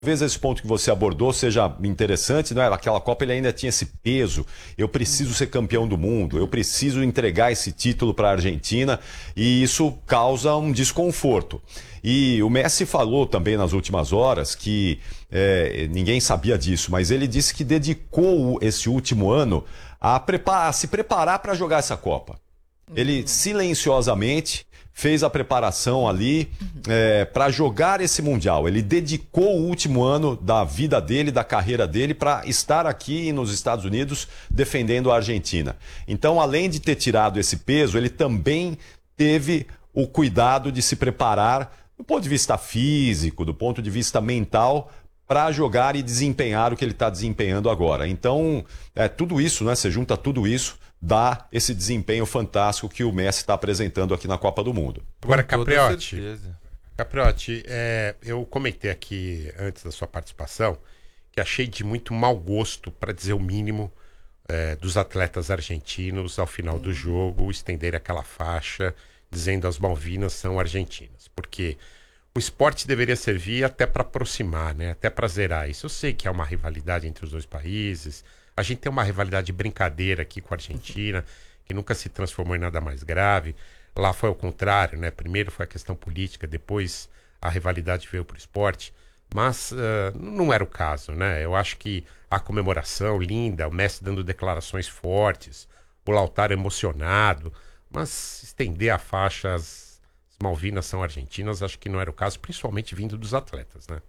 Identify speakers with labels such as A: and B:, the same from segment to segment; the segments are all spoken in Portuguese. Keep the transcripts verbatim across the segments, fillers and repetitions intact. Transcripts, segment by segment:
A: Talvez esse ponto que você abordou seja interessante, né? Aquela Copa ele ainda tinha esse peso. Eu preciso ser campeão do mundo, eu preciso entregar esse título para a Argentina e isso causa um desconforto. E o Messi falou também nas últimas horas que é, ninguém sabia disso, mas ele disse que dedicou esse último ano a, preparar, a se preparar para jogar essa Copa. Ele silenciosamente fez a preparação ali é, para jogar esse Mundial. Ele dedicou o último ano da vida dele, da carreira dele, para estar aqui nos Estados Unidos defendendo a Argentina. Então, além de ter tirado esse peso, ele também teve o cuidado de se preparar do ponto de vista físico, do ponto de vista mental, para jogar e desempenhar o que ele está desempenhando agora. Então, é, tudo isso, né? Você junta tudo isso, dá esse desempenho fantástico que o Messi está apresentando aqui na Copa do Mundo.
B: Agora, Capriotti, Capriotti é, eu comentei aqui antes da sua participação que achei de muito mau gosto, para dizer o mínimo, é, dos atletas argentinos ao final do jogo estender aquela faixa dizendo as Malvinas são argentinas, porque o esporte deveria servir até para aproximar, né? Até para zerar isso. Eu sei que há uma rivalidade entre os dois países. A gente tem uma rivalidade de brincadeira aqui com a Argentina, que nunca se transformou em nada mais grave. Lá foi ao contrário, né? Primeiro foi a questão política, depois a rivalidade veio para o esporte. Mas uh, não era o caso, né? Eu acho que a comemoração linda, o Messi dando declarações fortes, o Lautaro emocionado, mas estender a faixa, as Malvinas são argentinas, acho que não era o caso, principalmente vindo dos atletas, né?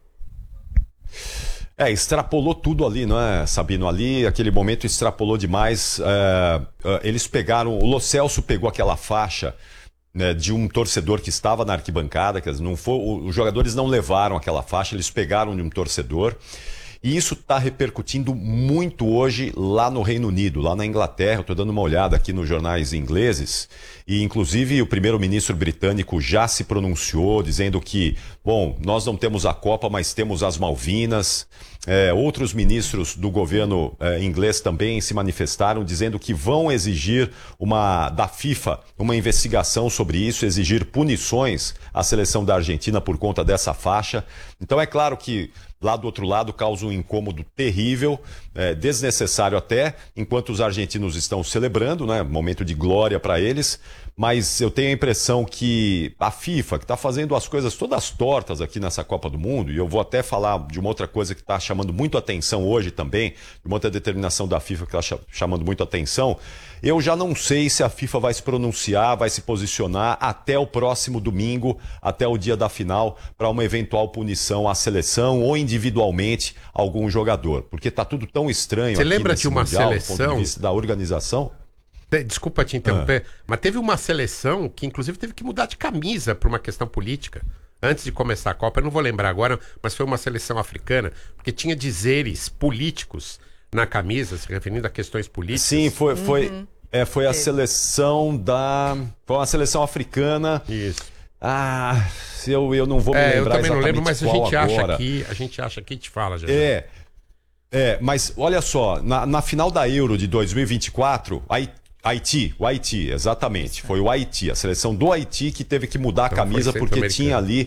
A: É, extrapolou tudo ali, não é, Sabino? Ali, aquele momento extrapolou demais. É, eles pegaram, o Lo Celso pegou aquela faixa, né, de um torcedor que estava na arquibancada, quer dizer, não foi, os jogadores não levaram aquela faixa, eles pegaram de um torcedor. E isso está repercutindo muito hoje lá no Reino Unido, lá na Inglaterra. Eu estou dando uma olhada aqui nos jornais ingleses e, inclusive, o primeiro-ministro britânico já se pronunciou, dizendo que, bom, nós não temos a Copa, mas temos as Malvinas. É, outros ministros do governo é, inglês também se manifestaram, dizendo que vão exigir uma, da FIFA uma investigação sobre isso, exigir punições à seleção da Argentina por conta dessa faixa. Então, é claro que lá do outro lado causa um incômodo terrível, é, desnecessário até, enquanto os argentinos estão celebrando, né, momento de glória para eles, mas eu tenho a impressão que a FIFA, que está fazendo as coisas todas tortas aqui nessa Copa do Mundo, e eu vou até falar de uma outra coisa que está chamando muito atenção hoje também, de uma outra determinação da FIFA que está chamando muito atenção, eu já não sei se a FIFA vai se pronunciar, vai se posicionar até o próximo domingo, até o dia da final, para uma eventual punição à seleção ou individualmente a algum jogador. Porque está tudo tão estranho.
B: Você
A: aqui
B: lembra
A: nesse
B: de uma
A: mundial,
B: seleção?
A: do ponto de vista da organização?
B: Desculpa te interromper, ah. mas teve uma seleção que inclusive teve que mudar de camisa por uma questão política. Antes de começar a Copa, eu não vou lembrar agora, mas foi uma seleção africana, porque tinha dizeres políticos na camisa, se referindo a questões políticas.
A: Sim, foi, foi, uhum. é, foi a seleção da... Foi uma seleção africana.
B: Isso.
A: Ah, eu, eu não vou me
B: é,
A: lembrar
B: eu também não lembro, mas a gente
A: agora.
B: acha aqui, a gente acha aqui e te fala, já.
A: É, é, mas olha só, na, na final da Euro de dois mil e vinte e quatro, aí Haiti, o Haiti, exatamente. Foi o Haiti, a seleção do Haiti que teve que mudar então a camisa porque tinha ali...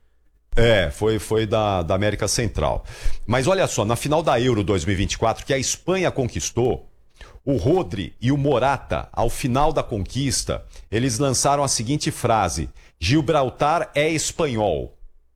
A: É, foi, foi da, da América Central. Mas olha só, na final da Euro dois mil e vinte e quatro, que a Espanha conquistou, o Rodri e o Morata, ao final da conquista, eles lançaram a seguinte frase: Gibraltar é espanhol.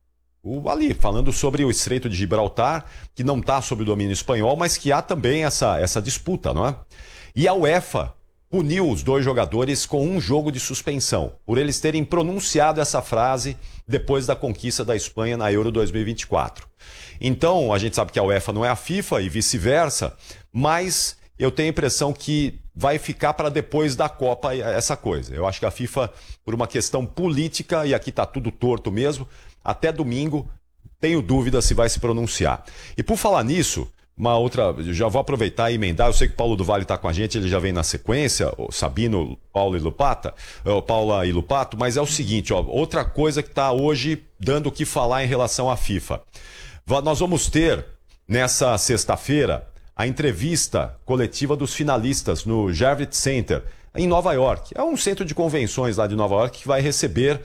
A: O, ali, falando sobre o Estreito de Gibraltar, que não está sob o domínio espanhol, mas que há também essa, essa disputa, não é? E a UEFA puniu os dois jogadores com um jogo de suspensão, por eles terem pronunciado essa frase depois da conquista da Espanha na Euro dois mil e vinte e quatro. Então, a gente sabe que a UEFA não é a FIFA e vice-versa, mas eu tenho a impressão que vai ficar para depois da Copa essa coisa. Eu acho que a FIFA, por uma questão política, e aqui está tudo torto mesmo, até domingo, tenho dúvida se vai se pronunciar. E por falar nisso... Uma outra, já vou aproveitar e emendar, eu sei que o Paulo do Vale está com a gente, ele já vem na sequência, o Sabino, Paulo e Lupata, o Paula e Lupato, mas é o seguinte, ó, outra coisa que está hoje dando o que falar em relação à FIFA. Nós vamos ter, nessa sexta-feira, a entrevista coletiva dos finalistas no Javits Center, em Nova York. É um centro de convenções lá de Nova York que vai receber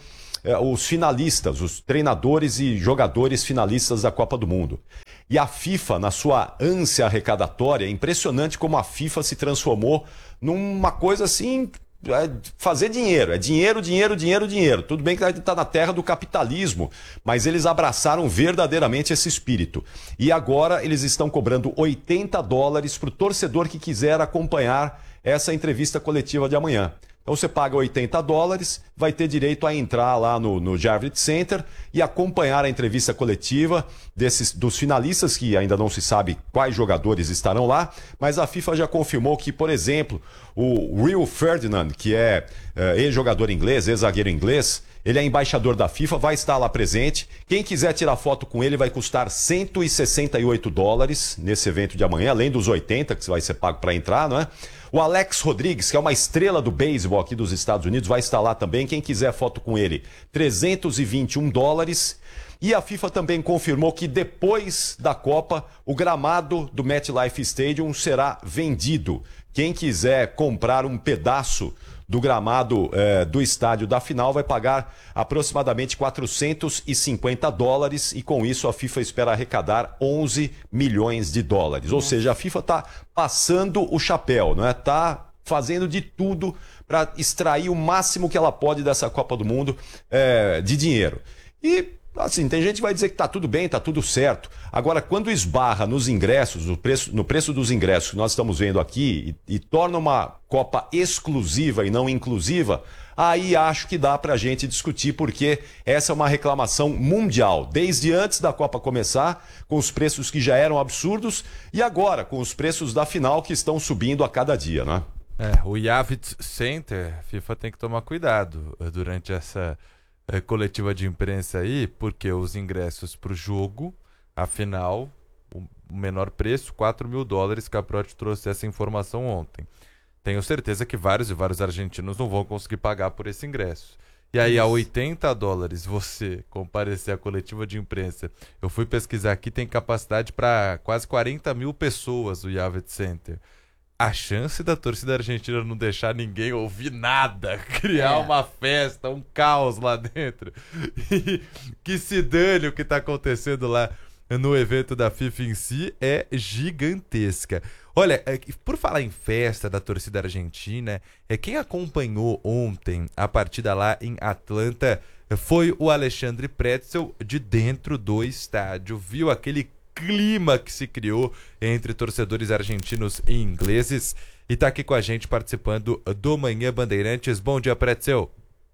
A: eh, os finalistas, os treinadores e jogadores finalistas da Copa do Mundo. E a FIFA, na sua ânsia arrecadatória, é impressionante como a FIFA se transformou numa coisa assim... É fazer dinheiro, é dinheiro, dinheiro, dinheiro, dinheiro. Tudo bem que está na terra do capitalismo, mas eles abraçaram verdadeiramente esse espírito. E agora eles estão cobrando oitenta dólares para o torcedor que quiser acompanhar essa entrevista coletiva de amanhã. Então você paga oitenta dólares, vai ter direito a entrar lá no, no Javits Center e acompanhar a entrevista coletiva desses, dos finalistas, que ainda não se sabe quais jogadores estarão lá, mas a FIFA já confirmou que, por exemplo, o Rio Ferdinand, que é uh, ex-jogador inglês, ex-zagueiro inglês, ele é embaixador da FIFA, vai estar lá presente. Quem quiser tirar foto com ele vai custar cento e sessenta e oito dólares nesse evento de amanhã, além dos oitenta que vai ser pago para entrar, não é? O Alex Rodrigues, que é uma estrela do beisebol aqui dos Estados Unidos, vai estar lá também. Quem quiser foto com ele, trezentos e vinte e um dólares. E a FIFA também confirmou que depois da Copa, o gramado do MetLife Stadium será vendido. Quem quiser comprar um pedaço do gramado eh, do estádio da final vai pagar aproximadamente quatrocentos e cinquenta dólares e com isso a FIFA espera arrecadar onze milhões de dólares. Ou seja, a FIFA está passando o chapéu, não é? Está fazendo de tudo para extrair o máximo que ela pode dessa Copa do Mundo eh, de dinheiro. E assim, tem gente que vai dizer que está tudo bem, está tudo certo. Agora, quando esbarra nos ingressos, no preço, no preço dos ingressos que nós estamos vendo aqui e, e torna uma Copa exclusiva e não inclusiva, aí acho que dá para a gente discutir, porque essa é uma reclamação mundial. Desde antes da Copa começar, com os preços que já eram absurdos, e agora com os preços da final que estão subindo a cada dia, né?
C: É, o Javits Center, a FIFA tem que tomar cuidado durante essa... É, coletiva de imprensa aí, porque os ingressos para o jogo, afinal, o menor preço, quatro mil dólares, Caprotti trouxe essa informação ontem. Tenho certeza que vários e vários argentinos não vão conseguir pagar por esse ingresso. E aí, a oitenta dólares, você comparecer à coletiva de imprensa, eu fui pesquisar aqui, tem capacidade para quase quarenta mil pessoas o Javits Center. A chance da torcida argentina não deixar ninguém ouvir nada, criar é. uma festa, um caos lá dentro, e que se dane o que está acontecendo lá no evento da FIFA em si, é gigantesca. Olha, por falar em festa da torcida argentina, é quem acompanhou ontem a partida lá em Atlanta foi o Alexandre Pretzel, de dentro do estádio, viu aquele clima que se criou entre torcedores argentinos e ingleses e tá aqui com a gente participando do Manhã Bandeirantes. Bom dia, Pretzel.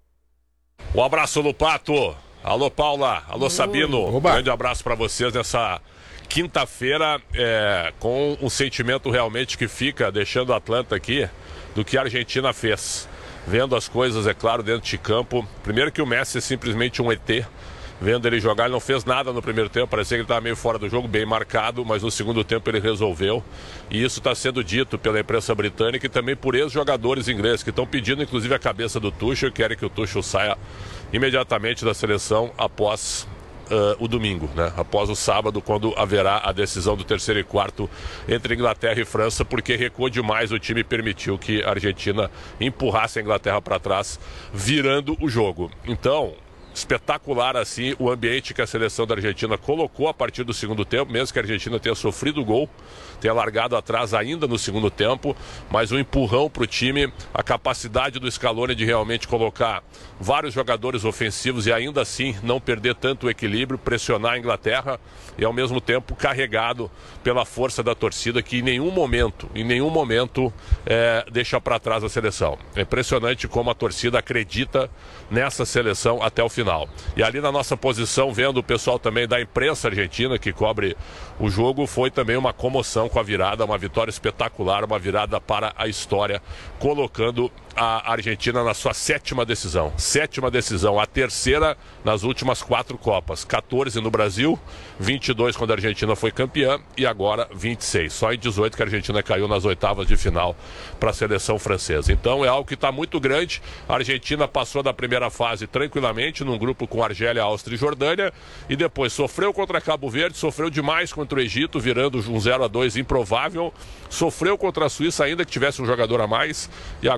D: Um abraço, Lupato. Alô, Paula. Alô, Sabino.
B: Oba.
D: Um grande abraço para vocês nessa quinta-feira, é, com um sentimento realmente que fica deixando Atlanta aqui do que a Argentina fez. Vendo as coisas, é claro, dentro de campo. Primeiro que o Messi é simplesmente um E T. Vendo ele jogar, ele não fez nada no primeiro tempo, parecia que ele estava meio fora do jogo, bem marcado, mas no segundo tempo ele resolveu. E isso está sendo dito pela imprensa britânica e também por ex-jogadores ingleses, que estão pedindo inclusive a cabeça do Tuchel e querem que o Tuchel saia imediatamente da seleção após uh, o domingo, né? Após o sábado, quando haverá a decisão do terceiro e quarto entre Inglaterra e França, porque recuou demais o time e permitiu que a Argentina empurrasse a Inglaterra para trás, virando o jogo. Então... espetacular assim o ambiente que a seleção da Argentina colocou a partir do segundo tempo, mesmo que a Argentina tenha sofrido gol, tenha largado atrás ainda no segundo tempo, mas o empurrão para o time, a capacidade do Scaloni de realmente colocar vários jogadores ofensivos e ainda assim não perder tanto o equilíbrio, pressionar a Inglaterra e ao mesmo tempo carregado pela força da torcida que em nenhum momento, em nenhum momento é, deixa para trás a seleção. É impressionante como a torcida acredita nessa seleção até o final. E ali na nossa posição, vendo o pessoal também da imprensa argentina que cobre o jogo, foi também uma comoção com a virada, uma vitória espetacular, uma virada para a história, colocando a Argentina na sua sétima decisão. Sétima decisão, a terceira nas últimas quatro Copas. quatorze no Brasil, vinte e dois quando a Argentina foi campeã e agora vinte e seis. Só em dezoito que a Argentina caiu nas oitavas de final para a seleção francesa. Então é algo que está muito grande. A Argentina passou da primeira fase tranquilamente, num grupo com Argélia, Áustria e Jordânia, e depois sofreu contra Cabo Verde, sofreu demais contra o Egito, virando um zero a dois improvável, sofreu contra a Suíça, ainda que tivesse um jogador a mais, e agora essa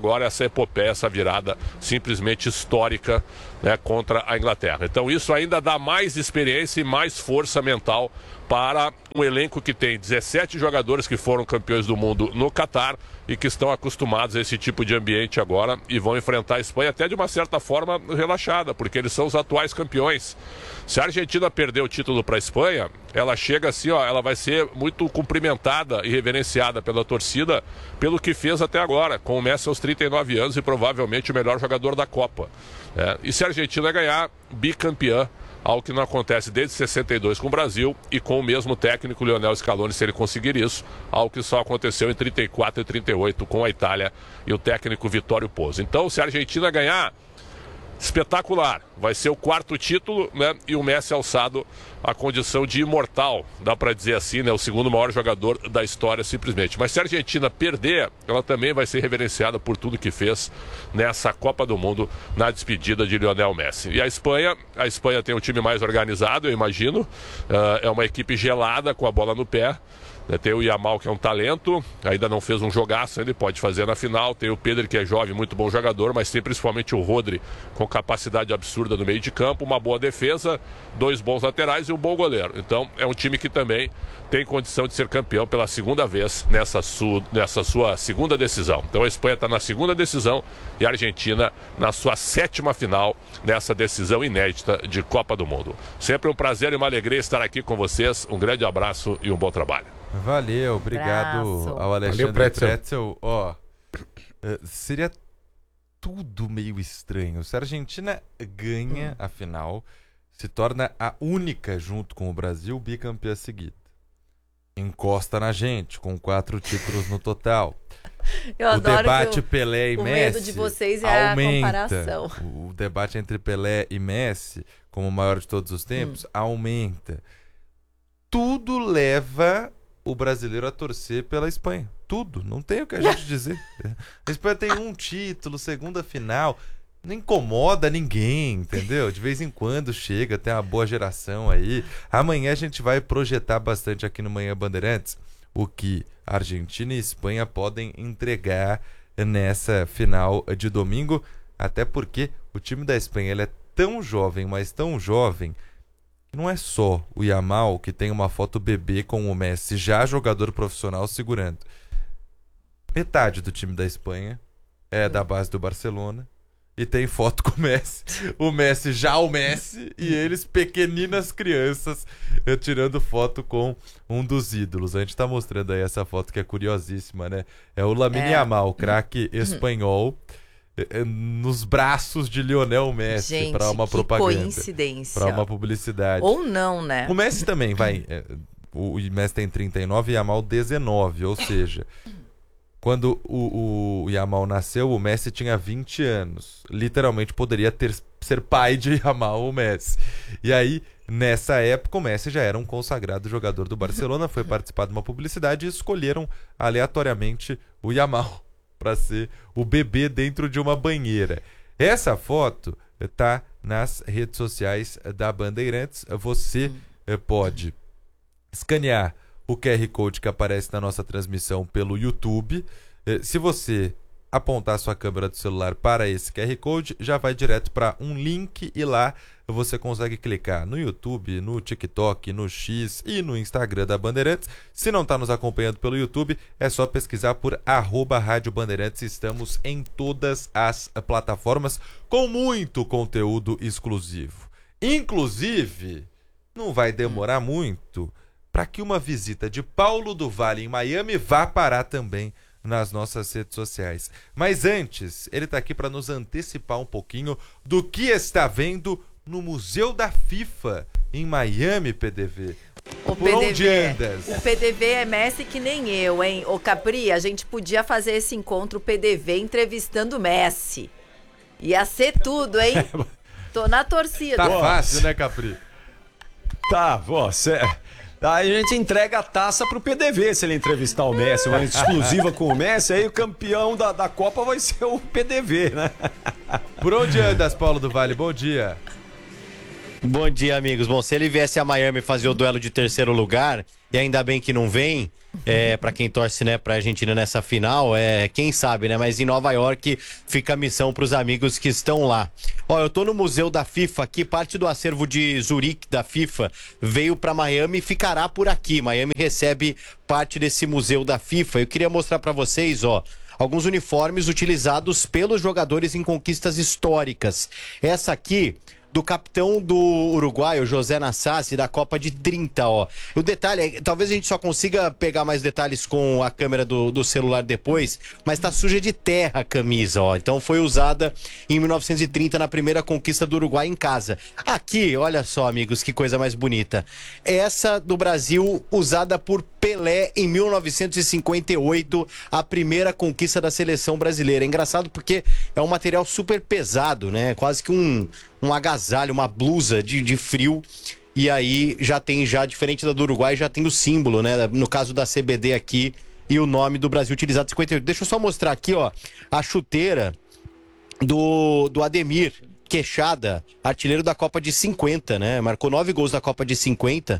D: essa epopeia, essa virada simplesmente histórica, né, contra a Inglaterra. Então isso ainda dá mais experiência e mais força mental para um elenco que tem dezessete jogadores que foram campeões do mundo no Catar e que estão acostumados a esse tipo de ambiente agora e vão enfrentar a Espanha até de uma certa forma relaxada, porque eles são os atuais campeões. Se a Argentina perder o título para a Espanha, ela chega assim, ó, ela vai ser muito cumprimentada e reverenciada pela torcida pelo que fez até agora, com o Messi aos trinta e nove anos e provavelmente o melhor jogador da Copa. É, e se a Argentina ganhar, bicampeã, algo que não acontece desde sessenta e dois com o Brasil e com o mesmo técnico Lionel Scaloni, se ele conseguir isso, algo que só aconteceu em trinta e quatro e trinta e oito com a Itália e o técnico Vittorio Pozzo. Então, se a Argentina ganhar, espetacular, vai ser o quarto título, né? E o Messi alçado à condição de imortal, dá para dizer assim, né? O segundo maior jogador da história simplesmente. Mas se a Argentina perder, ela também vai ser reverenciada por tudo que fez nessa Copa do Mundo, na despedida de Lionel Messi. E a Espanha, a Espanha tem um time mais organizado, eu imagino, uh, é uma equipe gelada com a bola no pé. Tem o Yamal, que é um talento, ainda não fez um jogaço, ele pode fazer na final. Tem o Pedro, que é jovem, muito bom jogador, mas tem principalmente o Rodri, com capacidade absurda no meio de campo, uma boa defesa, dois bons laterais e um bom goleiro. Então é um time que também tem condição de ser campeão pela segunda vez nessa, su nessa sua segunda decisão. Então a Espanha está na segunda decisão e a Argentina na sua sétima final nessa decisão inédita de Copa do Mundo. Sempre um prazer e uma alegria estar aqui com vocês. Um grande abraço e um bom trabalho.
C: Valeu, obrigado
E: Abraço.
C: ao Alexandre
B: Valeu, Pretzel.
C: Pretzel. Ó, uh, seria tudo meio estranho. Se a Argentina ganha a final, se torna a única, junto com o Brasil, bicampeã seguida. Encosta na gente, com quatro títulos no total.
E: Eu
C: o
E: adoro
C: debate
E: que o,
C: Pelé e
E: o
C: Messi
E: medo de vocês é
C: aumenta.
E: a comparação.
C: O, o debate entre Pelé e Messi, como o maior de todos os tempos, hum. aumenta. Tudo leva o brasileiro a torcer pela Espanha. Tudo. Não tem o que a gente dizer. A Espanha tem um título, segunda final. Não incomoda ninguém, entendeu? De vez em quando chega, tem uma boa geração aí. Amanhã a gente vai projetar bastante aqui no Manhã Bandeirantes o que Argentina e Espanha podem entregar nessa final de domingo. Até porque o time da Espanha ele é tão jovem, mas tão jovem, que não é só o Yamal que tem uma foto bebê com o Messi, já jogador profissional, segurando. Metade do time da Espanha é da base do Barcelona. E tem foto com o Messi. O Messi já o Messi e eles pequeninas crianças tirando foto com um dos ídolos. A gente tá mostrando aí essa foto que é curiosíssima, né? É o Lamine Yamal, é. craque espanhol, nos braços de Lionel Messi para uma propaganda.
E: Coincidência.
C: Para uma publicidade.
E: Ou não, né?
C: O Messi também vai. É, o Messi tem trinta e nove e Yamal dezenove, ou seja, quando o, o Yamal nasceu, o Messi tinha vinte anos. Literalmente poderia ter, ser pai de Yamal ou Messi. E aí, nessa época, o Messi já era um consagrado jogador do Barcelona, foi participar de uma publicidade e escolheram aleatoriamente o Yamal para ser o bebê dentro de uma banheira. Essa foto está nas redes sociais da Bandeirantes. Você pode escanear o Q R Code que aparece na nossa transmissão pelo YouTube. Se você apontar sua câmera do celular para esse Q R Code, já vai direto para um link e lá você consegue clicar no YouTube, no TikTok, no X e no Instagram da Bandeirantes. Se não está nos acompanhando pelo YouTube, é só pesquisar por arroba Rádio Bandeirantes. Estamos em todas as plataformas com muito conteúdo exclusivo. Inclusive, não vai demorar muito para que uma visita de Paulo do Vale em Miami vá parar também nas nossas redes sociais. Mas antes, ele está aqui para nos antecipar um pouquinho do que está vendo no Museu da FIFA em Miami, P D V.
E: O
C: Por
E: P D V,
C: onde andas?
E: O P D V é Messi que nem eu, hein? Ô Capri, a gente podia fazer esse encontro P D V entrevistando o Messi. Ia ser tudo, hein? Tô na torcida.
C: Tá fácil, né, Capri?
A: Tá, você... Aí a gente entrega a taça pro P D V se ele entrevistar o Messi, uma exclusiva com o Messi, aí o campeão da, da Copa vai ser o P D V, né?
C: Por onde andas, Paulo do Vale? Bom dia.
F: Bom dia, amigos. Bom, se ele viesse a Miami fazer o duelo de terceiro lugar, e ainda bem que não vem, é, para quem torce, né, pra Argentina nessa final, é, quem sabe, né, mas em Nova York fica a missão pros amigos que estão lá. Ó, eu tô no Museu da FIFA aqui, parte do acervo de Zurique da FIFA veio para Miami e ficará por aqui. Miami recebe parte desse Museu da FIFA. Eu queria mostrar para vocês, ó, alguns uniformes utilizados pelos jogadores em conquistas históricas. Essa aqui, do capitão do Uruguai, o José Nassasi, da Copa de trinta, ó. O detalhe, talvez a gente só consiga pegar mais detalhes com a câmera do, do celular depois, mas tá suja de terra a camisa, ó. Então foi usada em mil novecentos e trinta na primeira conquista do Uruguai em casa. Aqui, olha só, amigos, que coisa mais bonita. Essa do Brasil, usada por Pelé em mil novecentos e cinquenta e oito, a primeira conquista da seleção brasileira. É engraçado porque é um material super pesado, né? Quase que um, um agasalho, uma blusa de, de frio. E aí já tem, já diferente da do Uruguai, já tem o símbolo, né? No caso da C B D aqui e o nome do Brasil utilizado em cinquenta e oito. Deixa eu só mostrar aqui, ó, a chuteira do, do Ademir Queixada, artilheiro da Copa de cinquenta, né? Marcou nove gols na Copa de cinquenta.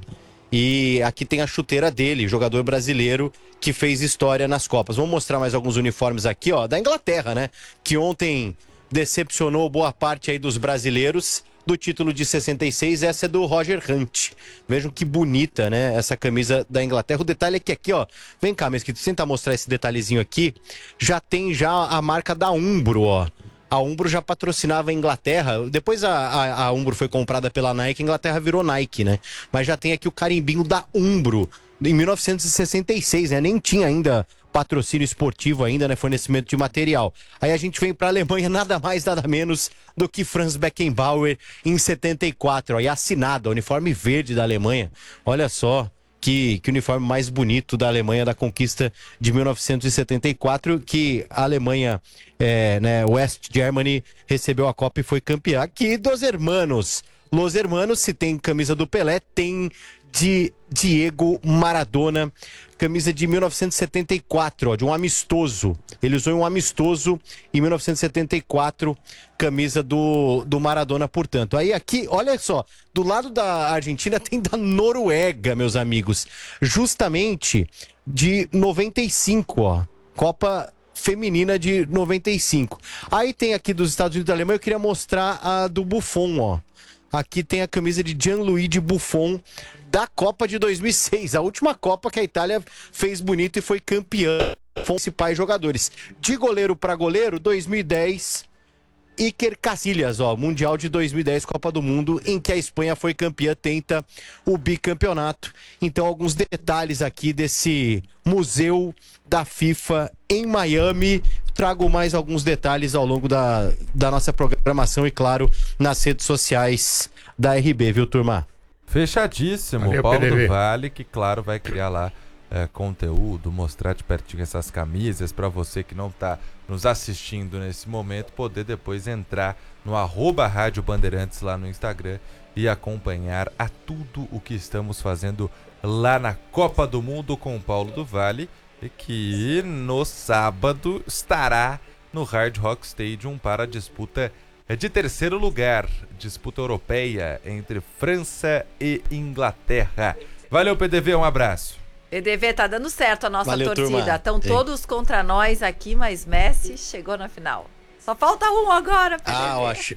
F: E aqui tem a chuteira dele, jogador brasileiro que fez história nas Copas. Vamos mostrar mais alguns uniformes aqui, ó, da Inglaterra, né? Que ontem decepcionou boa parte aí dos brasileiros do título de sessenta e seis. Essa é do Roger Hunt. Vejam que bonita, né? Essa camisa da Inglaterra. O detalhe é que aqui, ó, vem cá, Mesquita, tenta mostrar esse detalhezinho aqui. Já tem já a marca da Umbro, ó. A Umbro já patrocinava a Inglaterra. Depois a, a, a Umbro foi comprada pela Nike, a Inglaterra virou Nike, né? Mas já tem aqui o carimbinho da Umbro, em mil novecentos e sessenta e seis, né? Nem tinha ainda patrocínio esportivo ainda, né? Fornecimento de material. Aí a gente vem para a Alemanha, nada mais, nada menos do que Franz Beckenbauer em setenta e quatro. Aí assinado, uniforme verde da Alemanha. Olha só. Que, que uniforme mais bonito da Alemanha, da conquista de mil novecentos e setenta e quatro, que a Alemanha, é, né, West Germany, recebeu a Copa e foi campeã. Aqui dos hermanos, Los Hermanos, se tem camisa do Pelé, tem de Diego Maradona, camisa de mil novecentos e setenta e quatro, ó, de um amistoso. Ele usou um amistoso em mil novecentos e setenta e quatro, camisa do, do Maradona, portanto. Aí aqui, olha só, do lado da Argentina tem da Noruega, meus amigos, justamente de noventa e cinco, ó, Copa feminina de noventa e cinco. Aí tem aqui dos Estados Unidos da Alemanha, eu queria mostrar a do Buffon, ó. Aqui tem a camisa de Gianluigi Buffon da Copa de dois mil e seis, a última Copa que a Itália fez bonito e foi campeã. Foram os principais jogadores. De goleiro para goleiro, dois mil e dez, Iker Casillas, ó, Mundial de dois mil e dez, Copa do Mundo, em que a Espanha foi campeã, tenta o bicampeonato. Então, alguns detalhes aqui desse Museu da FIFA em Miami. Trago mais alguns detalhes ao longo da, da nossa programação e, claro, nas redes sociais da R B, viu, turma?
C: Fechadíssimo.
B: Valeu,
C: Paulo
B: P D V.
C: do Vale, que, claro, vai criar lá é, conteúdo, mostrar de pertinho essas camisas para você que não está nos assistindo nesse momento, poder depois entrar no arroba Rádio Bandeirantes lá no Instagram e acompanhar a tudo o que estamos fazendo lá na Copa do Mundo com o Paulo do Vale, e que no sábado estará no Hard Rock Stadium para a disputa de terceiro lugar, disputa europeia entre França e Inglaterra. Valeu, P D V, um abraço.
E: P D V, tá dando certo a nossa
F: Valeu,
E: torcida. Estão
F: turma.
E: todos contra nós aqui, mas Messi chegou na final. Só falta um agora, P D V.
F: Ah, eu acho.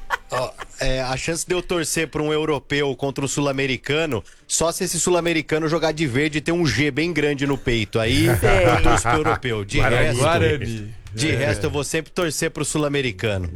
F: Ó, é, a chance de eu torcer para um europeu contra um sul-americano, só se esse sul-americano jogar de verde e ter um G bem grande no peito. Aí
E: Sei.
F: eu torço pro europeu. De
B: Guarani.
F: resto,
C: Guarani.
F: de resto, eu vou sempre torcer pro sul-americano.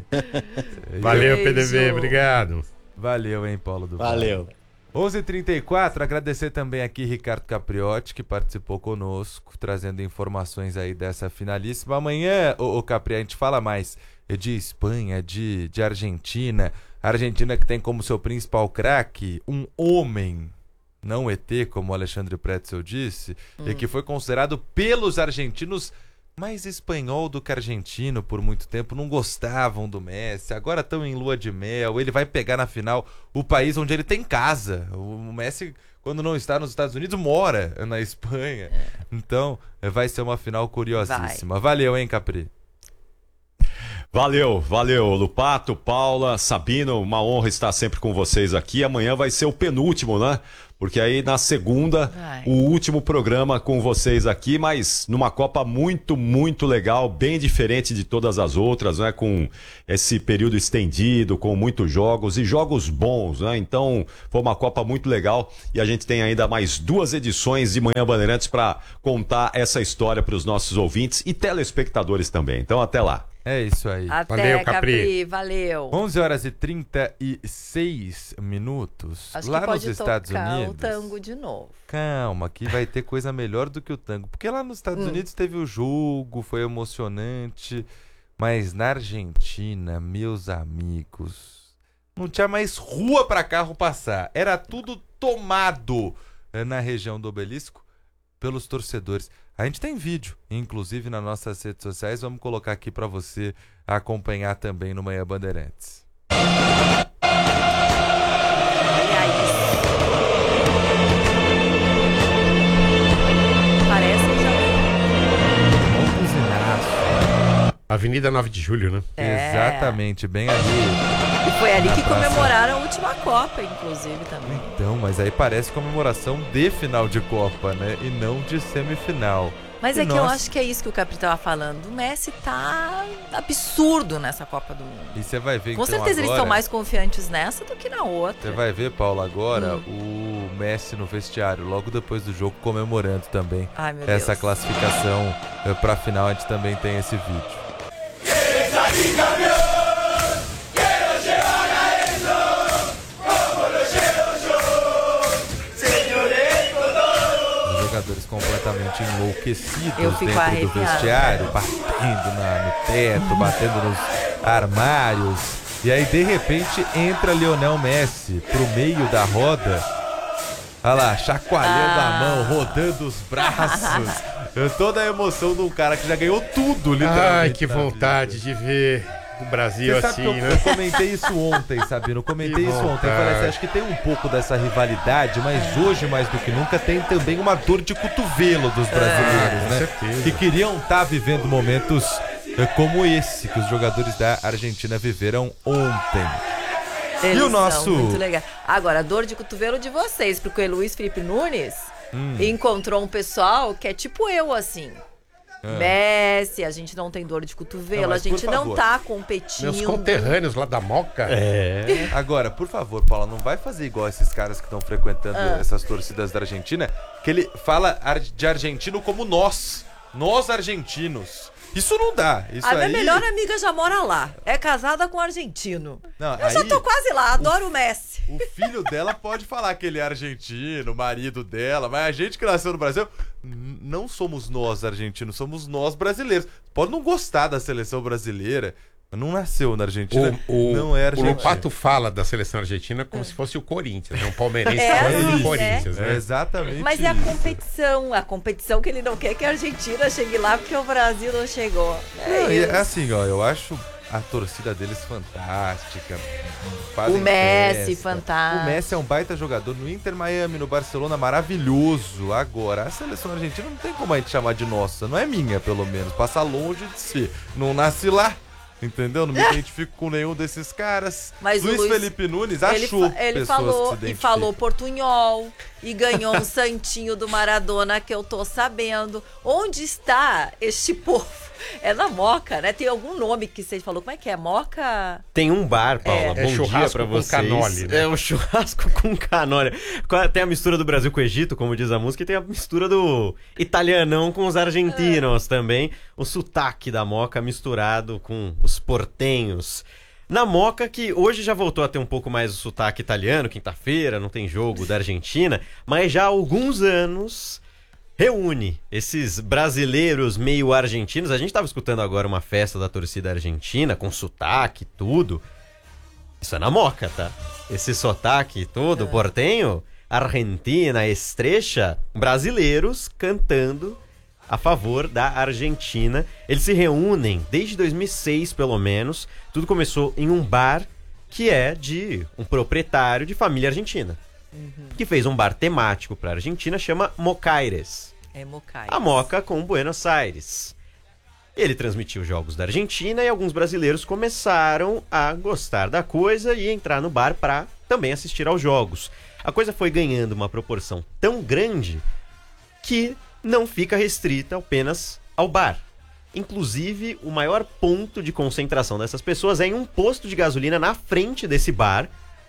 B: Valeu, P D V,
E: Beijo.
C: É
B: obrigado.
C: Valeu, hein, Paulo do Vale.
F: Valeu.
C: onze e trinta e quatro, agradecer também aqui Ricardo Capriotti, que participou conosco, trazendo informações aí dessa finalíssima. Amanhã, o, o Capri, a gente fala mais de Espanha, de, de Argentina. A Argentina que tem como seu principal craque um homem, não E T, como o Alexandre Pretzel disse, hum. e que foi considerado pelos argentinos mais espanhol do que argentino por muito tempo. Não gostavam do Messi, agora estão em lua de mel. Ele vai pegar na final o país onde ele tem casa. O Messi, quando não está nos Estados Unidos, mora na Espanha. É. Então vai ser uma final curiosíssima. Vai. Valeu, hein, Capri?
A: Valeu, valeu, Lupato, Paula, Sabino, uma honra estar sempre com vocês aqui. Amanhã vai ser o penúltimo, né? porque aí na segunda,
E: Ai.
A: o último programa com vocês aqui, mas numa Copa muito, muito legal, bem diferente de todas as outras, né? Com esse período estendido, com muitos jogos e jogos bons, né? Então, foi uma Copa muito legal e a gente tem ainda mais duas edições de Manhã Bandeirantes para contar essa história para os nossos ouvintes e telespectadores também. Então, até lá.
C: É isso aí.
E: Até,
B: Valeu, Capri.
E: Capri. Valeu.
C: onze horas e trinta e seis minutos.
E: Acho
C: lá
E: que pode
C: nos Estados
E: tocar
C: Unidos.
E: o tango de novo.
C: Calma, que vai ter coisa melhor do que o tango. Porque lá nos Estados
E: Hum.
C: Unidos teve o jogo, foi emocionante. Mas na Argentina, meus amigos, não tinha mais rua para carro passar. Era tudo tomado eh, na região do Obelisco pelos torcedores. A gente tem vídeo, inclusive nas nossas redes sociais. Vamos colocar aqui para você acompanhar também no Manhã Bandeirantes.
E: Parece que já...
C: Um buzinaço.
B: Avenida nove de julho, né?
E: É.
C: Exatamente, bem ali.
E: E foi ali
C: Na
E: que
C: praça.
E: comemoraram a última Copa, inclusive, também.
C: Então, mas aí parece comemoração de final de Copa, né? E não de semifinal.
E: Mas
C: E
E: é que eu
C: nós-
E: acho que é isso que o Capri tava falando. O Messi tá absurdo nessa Copa do Mundo.
C: E você vai ver,
E: Com
C: então,
E: certeza eles
C: agora,
E: estão mais confiantes nessa do que na outra.
C: Você vai ver, Paulo, agora
E: Hum.
C: o Messi no vestiário, logo depois do jogo, comemorando também
E: Ai, meu
C: essa
E: Deus.
C: classificação eh, pra final. A gente também tem esse vídeo. Os jogadores completamente enlouquecidos
E: Eu fico
C: dentro do
E: arrepiada.
C: vestiário, batendo na- no teto, batendo nos armários. E aí, de repente, entra Lionel Messi pro meio da roda. Olha lá, chacoalhando
E: Ah.
C: a mão, rodando os braços. Toda a emoção de um cara que já ganhou tudo, literalmente.
B: Ai, que
C: na
B: vontade
C: vida.
B: de ver o Brasil
C: Você sabe
B: assim,
C: que eu,
B: né?
C: eu comentei isso ontem, Sabino. Eu comentei
B: Que
C: isso ontem. Eu falei assim,
B: vontade.
C: acho que tem um pouco dessa rivalidade, mas hoje, mais do que nunca, tem também uma dor de cotovelo dos brasileiros,
B: com
C: né?
B: certeza.
C: Que queriam estar vivendo momentos eh, como esse que os jogadores da Argentina viveram ontem.
E: Eles
C: E o nosso-
E: são muito legais. Agora, a dor de cotovelo de vocês, porque o Luiz Felipe Nunes
C: Hum.
E: encontrou um pessoal que é tipo eu, assim. Messi, a gente não tem dor de cotovelo,
C: Não,
E: a
C: mas por
E: gente não
C: favor.
E: tá competindo.
B: Meus conterrâneos lá da Moca.
F: É.
C: Agora, por favor, Paula, não vai fazer igual esses caras que estão frequentando
E: Ah.
C: essas torcidas da Argentina, que ele fala ar- de argentino como nós. Nós argentinos. Isso não dá. Isso
E: A minha
C: aí...
E: melhor amiga já mora lá. É casada com um argentino.
C: Não,
E: Eu já
C: aí-
E: tô quase lá, adoro o Messi.
C: O filho dela pode falar que ele é argentino, o marido dela, mas a gente que nasceu no Brasil, n- não somos nós argentinos, somos nós brasileiros. Pode não gostar da seleção brasileira, mas não nasceu na Argentina,
B: O, o,
C: não é
B: o
C: argentino.
B: Lopato fala da seleção argentina como se fosse o Corinthians, né? Um palmeirense
E: É
B: falando
E: assim,
B: do Corinthians,
C: É
B: né?
C: exatamente
E: Mas é a
C: isso.
E: competição, a competição que ele não quer que a Argentina chegue lá porque o Brasil não chegou. É
C: Não, e
E: isso.
C: é assim, ó, eu acho a torcida deles fantástica. fazem
E: O Messi,
C: festa.
E: fantástico.
C: O Messi é um baita jogador no Inter Miami, no Barcelona, maravilhoso. Agora, a seleção argentina não tem como a gente chamar de nossa, não é minha, pelo menos. Passa longe de ser. Não nasci lá. Entendeu? Não me identifico com nenhum desses caras.
E: Mas o
C: Luiz
E: Luiz-
C: Felipe Nunes
E: Ele,
C: achou
E: fa- ele
C: pessoas
E: falou
C: que se
E: e
C: identificam.
E: falou portunhol e ganhou um santinho do Maradona que eu tô sabendo. Onde está este povo? É na Moca, né? Tem algum nome que você falou. Como é que é? Moca?
F: Tem um bar, Paula.
B: É.
F: Bom
B: É
F: dia
B: churrasco
F: pra
B: com
F: vocês.
B: canole, né?
F: É um churrasco com canole. Tem a mistura do Brasil com o Egito, como diz a música, e tem a mistura do italianão com os argentinos também. O sotaque da Moca misturado com os portenhos. Na Moca, que hoje já voltou a ter um pouco mais o sotaque italiano, quinta-feira, não tem jogo da Argentina, mas já há alguns anos reúne esses brasileiros meio argentinos. A gente estava escutando agora uma festa da torcida argentina, com sotaque e tudo. Isso é na Moca, tá? Esse sotaque todo, portenho, Argentina, estrecha, brasileiros cantando a favor da Argentina. Eles se reúnem desde dois mil e seis, pelo menos. Tudo começou em um bar que é de um proprietário de família argentina, que fez um bar temático para a Argentina, chama Mocaires.
E: É Mocai.
F: A Moca com Buenos Aires.
G: Ele transmitiu jogos da Argentina e alguns brasileiros começaram a gostar da coisa e entrar no bar para também assistir aos jogos. A coisa foi ganhando uma proporção tão grande que não fica restrita apenas ao bar. Inclusive, o maior ponto de concentração dessas pessoas é em um posto de gasolina na frente desse bar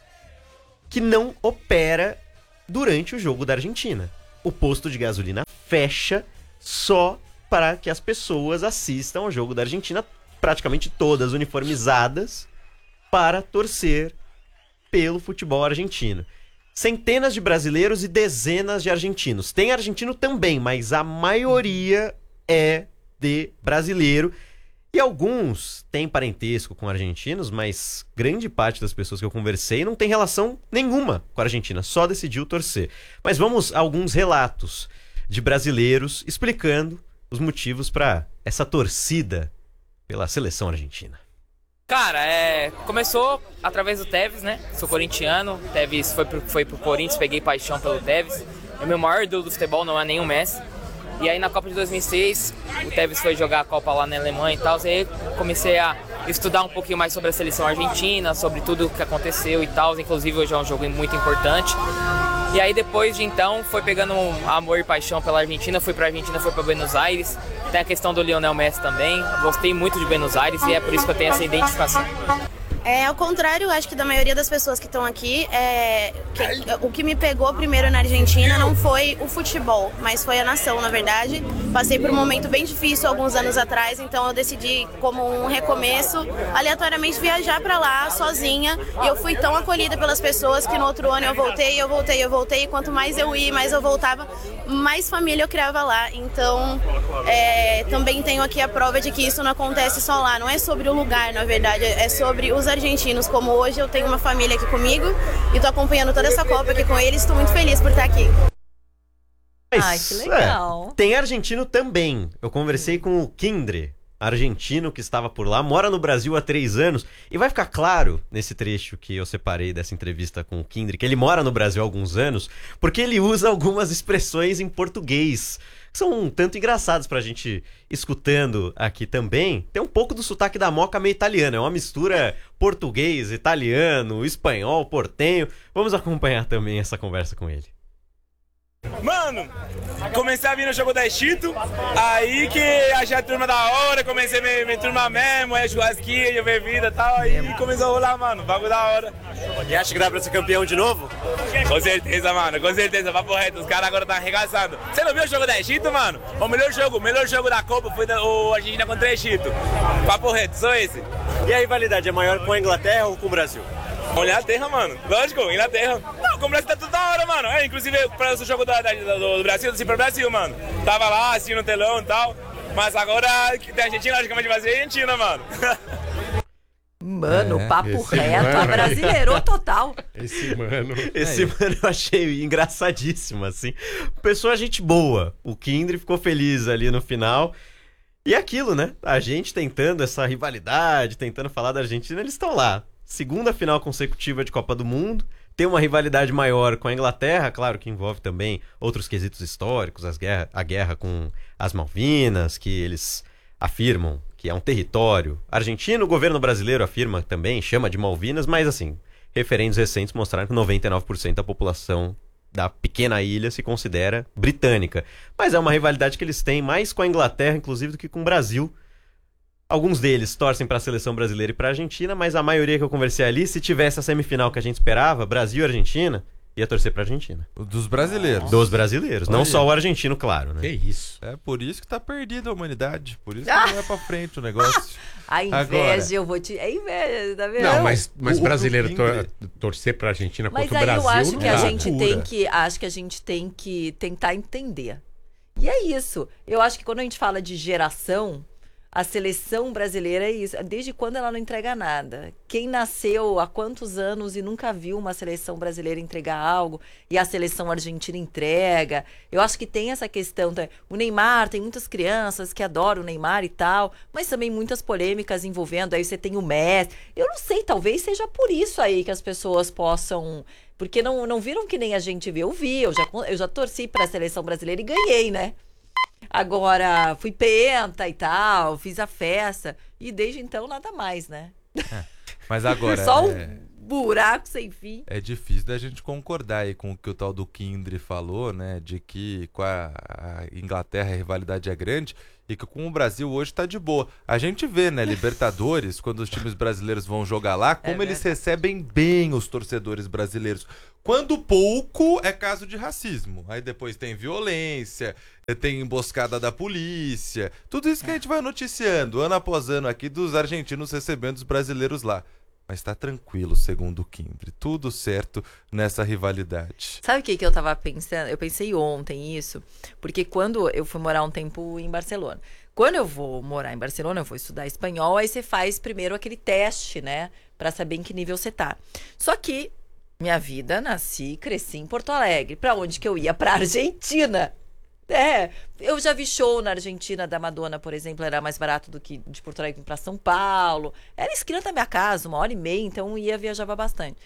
G: que não opera durante o jogo da Argentina. O posto de gasolina fecha só para que as pessoas assistam ao jogo da Argentina, praticamente todas uniformizadas, para torcer pelo futebol argentino. Centenas de brasileiros e dezenas de argentinos. Tem argentino também, mas a maioria é de brasileiro. E alguns têm parentesco com argentinos, mas grande parte das pessoas que eu conversei não tem relação nenhuma com a Argentina, só decidiu torcer. Mas vamos a alguns relatos de brasileiros explicando os motivos para essa torcida pela seleção argentina.
H: Cara, é, começou através do Tevez, né? Sou corintiano, Tevez foi pro, foi pro Corinthians, peguei paixão pelo Tevez. É meu maior ídolo do futebol, não é nenhum Messi. E aí na Copa de dois mil e seis, o Tevez foi jogar a Copa lá na Alemanha e tal, e aí comecei a estudar um pouquinho mais sobre a seleção argentina, sobre tudo o que aconteceu e tal, inclusive hoje é um jogo muito importante. E aí depois de então, foi pegando um amor e paixão pela Argentina, fui pra Argentina, fui pra Buenos Aires. Tem a questão do Lionel Messi também, gostei muito de Buenos Aires e é por isso que eu tenho essa identificação.
I: É, ao contrário, acho que da maioria das pessoas que estão aqui, é, que, o que me pegou primeiro na Argentina não foi o futebol, mas foi a nação, na verdade. Passei por um momento bem difícil alguns anos atrás, então eu decidi, como um recomeço, aleatoriamente viajar pra lá sozinha. E eu fui tão acolhida pelas pessoas que no outro ano eu voltei, eu voltei, eu voltei. E quanto mais eu ia, mais eu voltava, mais família eu criava lá. Então, é, também tenho aqui a prova de que isso não acontece só lá. Não é sobre o lugar, na verdade, é sobre os argentinos, como hoje eu tenho uma família aqui comigo e tô acompanhando toda essa Copa aqui com eles, estou muito feliz por estar aqui.
E: Ai, que legal.
G: É, tem argentino também. Eu conversei com o Kindre, argentino que estava por lá, mora no Brasil há três anos, e vai ficar claro nesse trecho que eu separei dessa entrevista com o Kindre, que ele mora no Brasil há alguns anos, porque ele usa algumas expressões em português, que são um tanto engraçados pra gente escutando aqui também. Tem um pouco do sotaque da Moca meio italiano, é uma mistura português, italiano, espanhol, portenho. Vamos acompanhar também essa conversa com ele.
J: Mano, comecei a vir no jogo da Egito, aí que achei a turma da hora, comecei a me, me turma mesmo, é churrasquinho, bebida e tal, aí começou a rolar, mano, bagulho da hora.
G: E acha que dá pra ser campeão de novo?
J: Com certeza, mano, com certeza, papo reto, os caras agora tá arregaçando. Você não viu o jogo da Egito, mano? O melhor jogo, o melhor jogo da Copa foi da, o Argentina contra o Egito. Papo reto, só esse.
G: E a rivalidade é maior com a Inglaterra ou com o Brasil?
J: Com a Inglaterra, mano. Lógico, Inglaterra. Não, com o Brasil tá tudo da hora, mano. É, inclusive, para o jogo do, do, do Brasil, do Super Brasil, mano. Tava lá, assim, no telão e tal. Mas agora, tem a Argentina, logicamente vai ser a Argentina, mano.
E: Mano,
B: É,
E: papo
B: esse
E: reto,
B: mano-
E: abrasileirou total.
B: Esse mano.
G: Esse mano eu achei engraçadíssimo, assim. Pessoa gente boa. O Kindre ficou feliz ali no final. E é aquilo, né? A gente tentando essa rivalidade, tentando falar da Argentina, eles estão lá. Segunda final consecutiva de Copa do Mundo. Tem uma rivalidade maior com a Inglaterra, claro que envolve também outros quesitos históricos, as guerra, a guerra com as Malvinas, que eles afirmam que é um território argentino. O governo brasileiro afirma também, chama de Malvinas, mas assim, referendos recentes mostraram que noventa e nove por cento da população da pequena ilha se considera britânica. Mas é uma rivalidade que eles têm mais com a Inglaterra, inclusive, do que com o Brasil. Alguns deles torcem para a seleção brasileira e para a Argentina, mas a maioria que eu conversei ali, se tivesse a semifinal que a gente esperava, Brasil e Argentina, ia torcer para a Argentina.
C: Dos brasileiros.
G: Dos brasileiros, não
C: Olha.
G: só o argentino, claro, né?
B: Que isso.
C: É por isso que tá perdida a humanidade. Por isso que não vai pra frente o negócio.
E: A inveja,
C: Agora.
E: eu vou te... É inveja, tá vendo?
B: Não, mas, mas
C: o-
B: brasileiro
C: o
B: tor-
C: Kindle-
B: torcer pra Argentina
E: Mas
B: contra o
E: aí
B: Brasil
E: eu acho
B: não
E: que a
B: dá.
E: gente
C: loucura.
E: tem que acho que a gente tem que tentar entender. E é isso. Eu acho que quando a gente fala de geração, a seleção brasileira é isso. Desde quando ela não entrega nada? Quem nasceu há quantos anos e nunca viu uma seleção brasileira entregar algo e a seleção argentina entrega? Eu acho que tem essa questão. tá? O Neymar, tem muitas crianças que adoram o Neymar e tal, mas também muitas polêmicas envolvendo. Aí você tem o Messi. Eu não sei, talvez seja por isso aí que as pessoas possam... Porque não, não viram que nem a gente viu. Eu vi, eu já, eu já torci para a seleção brasileira e ganhei, né? Agora, fui penta e tal, fiz a festa. E desde então, nada mais, né?
C: É, mas agora...
E: Só um
C: é...
E: buraco sem fim.
C: É difícil da gente concordar aí com o que o tal do Kindre falou, né? De que com a, a Inglaterra a rivalidade é grande e que com o Brasil hoje tá de boa. A gente vê, né, Libertadores, quando os times brasileiros vão jogar lá, como é eles recebem bem os torcedores brasileiros. Quando pouco, é caso de racismo. Aí depois tem violência, tem emboscada da polícia. Tudo isso que a gente vai noticiando, ano após ano aqui, dos argentinos recebendo os brasileiros lá. Mas tá tranquilo, segundo o Kindre. Tudo certo nessa rivalidade.
E: Sabe o que, que eu tava pensando? Eu pensei ontem isso, porque quando eu fui morar um tempo em Barcelona. Quando eu vou morar em Barcelona, eu vou estudar espanhol, aí você faz primeiro aquele teste, né? Pra saber em que nível você tá. Só que minha vida, nasci e cresci em Porto Alegre. Pra onde que eu ia? Pra Argentina. É, eu já vi show na Argentina da Madonna, por exemplo, era mais barato do que de Porto Alegre para São Paulo. Era esquina da minha casa, uma hora e meia, então ia, viajava bastante.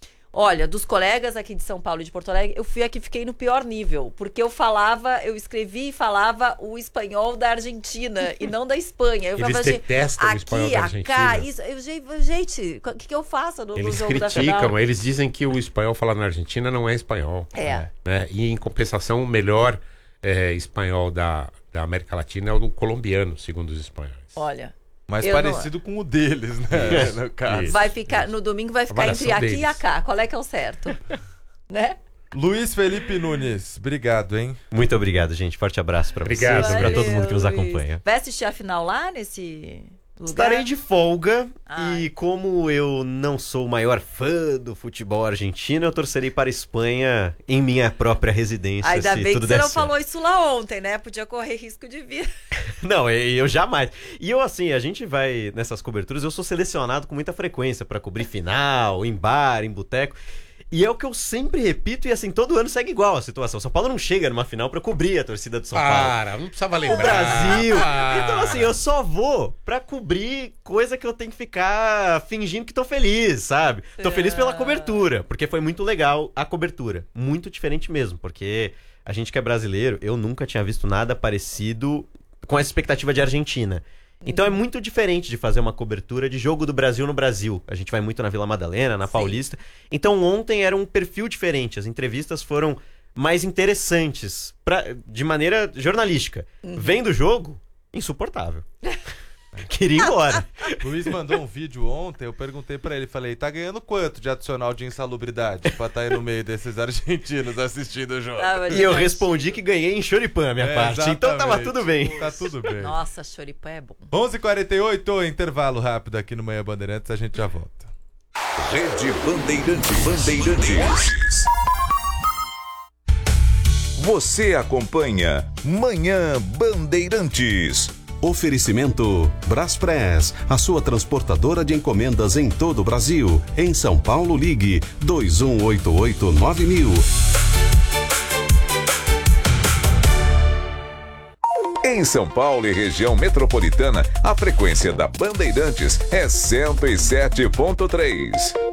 E: Olha, dos colegas aqui de São Paulo e de Porto Alegre, eu fui aqui, fiquei no pior nível, porque eu falava, eu escrevi e falava o espanhol da Argentina e não da Espanha. Eu
B: Eles
E: falava,
B: detestam
E: aqui,
B: o espanhol da Argentina.
E: Cá, isso, eu, gente, o que, que eu faço no,
B: eles
E: no jogo da
B: criticam,
E: final?
B: eles dizem que o espanhol falado na Argentina não é espanhol.
E: É.
B: Né? E em compensação, o melhor é, espanhol da, da América Latina é o do colombiano, segundo os espanhóis.
E: Olha...
C: Mais
E: eu
C: parecido
E: não...
C: com o deles, né?
B: Isso,
C: no caso.
B: isso,
E: vai ficar,
B: isso.
E: no domingo vai ficar entre aqui deles. E acá. Qual é que é o certo? Né?
C: Luiz Felipe Nunes, obrigado, hein?
G: Muito obrigado, gente. Forte abraço pra
B: obrigado,
G: vocês e pra todo mundo que nos acompanha.
E: Vai assistir a final lá nesse lugar?
G: Estarei de folga
E: Ai.
G: e como eu não sou o maior fã do futebol argentino, eu torcerei para a Espanha em minha própria residência.
E: Ainda
G: se
E: bem
G: tudo
E: que você
G: der
E: não
G: certo.
E: falou isso lá ontem, né? Podia correr risco de vir.
G: Não, eu jamais. E eu, assim, a gente vai nessas coberturas, eu sou selecionado com muita frequência para cobrir final, em bar, em boteco. E é o que eu sempre repito, e assim, todo ano segue igual a situação. São Paulo não chega numa final pra cobrir a torcida do São Paulo.
B: Para, não precisava lembrar.
G: O Brasil.
B: Ah.
G: Então, assim, eu só vou pra cobrir coisa que eu tenho que ficar fingindo que tô feliz, sabe? Tô feliz pela cobertura, porque foi muito legal a cobertura. Muito diferente mesmo, porque a gente que é brasileiro, eu nunca tinha visto nada parecido com essa expectativa de Argentina. Então é muito diferente de fazer uma cobertura de jogo do Brasil no Brasil. A gente vai muito na Vila Madalena, na
E: Sim.
G: Paulista. Então ontem era um perfil diferente. As entrevistas foram mais interessantes pra, de maneira jornalística.
E: Uhum.
G: Vendo o jogo, insuportável. Queria ir embora.
C: Luiz mandou um vídeo ontem, eu perguntei pra ele, falei, tá ganhando quanto de adicional de insalubridade pra estar aí no meio desses argentinos assistindo o jogo?
E: Ah,
G: E eu respondi que ganhei em choripã a minha
C: É,
G: parte. Então tava
C: exatamente.
G: tudo bem.
C: Tá tudo bem.
E: Nossa, choripã é bom.
C: onze e quarenta e oito, intervalo rápido aqui no Manhã Bandeirantes, a gente já volta.
K: Rede Bandeirantes. Bandeirantes. Você acompanha Manhã Bandeirantes. Oferecimento Braspress, a sua transportadora de encomendas em todo o Brasil. Em São Paulo, ligue dois um oito oito nove mil. Em São Paulo e região metropolitana, a frequência da Bandeirantes é cento e sete ponto três.